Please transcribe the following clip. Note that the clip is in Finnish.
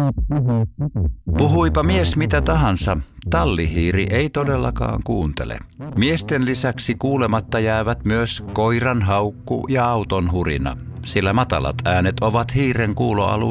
Puhuipa mies mitä tahansa, tallihiiri ei todellakaan kuuntele. Miesten lisäksi kuulematta jäävät myös koiran haukku ja auton hurina, sillä matalat äänet ovat hiiren kuuloalueen